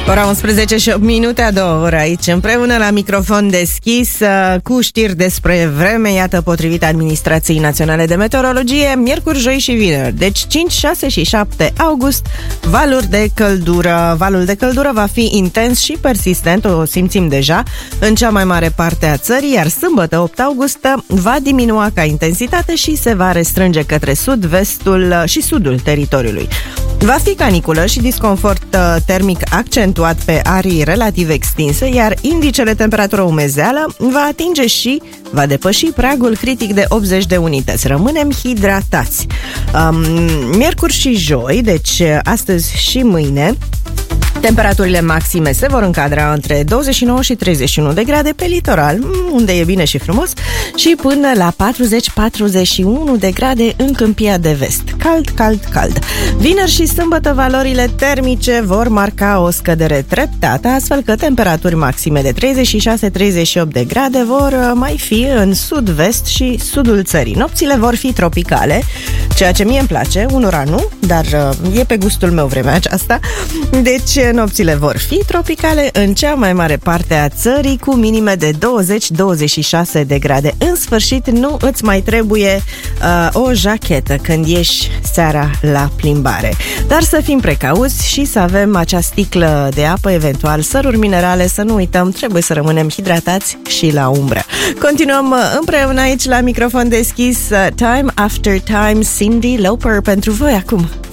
Ora 11 și 8 minute, a doua oră aici, împreună la microfon deschis, cu știri despre vreme, iată, potrivit Administrației Naționale de Meteorologie, miercuri, joi și vineri. Deci 5, 6 și 7 august, valuri de căldură. Valul de căldură va fi intens și persistent, o simțim deja, în cea mai mare parte a țării, iar sâmbătă, 8 august, va diminua ca intensitate și se va restrânge către sud, vestul și sudul teritoriului. Va fi caniculă și disconfort termic accentuat pe arii relativ extinse, iar indicele temperatură-umezeală va depăși pragul critic de 80 de unități. Rămânem hidratați. Miercuri și joi, deci astăzi și mâine, temperaturile maxime se vor încadra între 29 și 31 de grade pe litoral, unde e bine și frumos, și până la 40-41 de grade în Câmpia de Vest. Cald, cald, cald. Vineri și sâmbătă valorile termice vor marca o scădere treptată, astfel că temperaturi maxime de 36-38 de grade vor mai fi în sud-vest și sudul țării. Nopțile vor fi tropicale, ceea ce mie îmi place, unora nu, dar e pe gustul meu vremea aceasta. Deci nopțile vor fi tropicale în cea mai mare parte a țării, cu minime de 20-26 de grade. În sfârșit, nu îți mai trebuie o jachetă când ieși seara la plimbare. Dar să fim precauți și să avem acea sticlă de apă, eventual săruri minerale, să nu uităm, trebuie să rămânem hidratați și la umbră. Continuăm împreună aici la microfon deschis, Time After Time, Cyndi Lauper pentru voi acum.